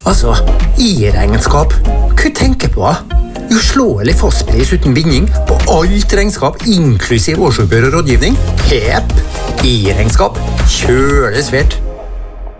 Altså, i-regnskap. Hva tenker på? Uslåelig fastpris uten binding på alt regnskap, inklusiv årsoppgjør og rådgivning. Hepp! I-regnskap. Kjølig svært.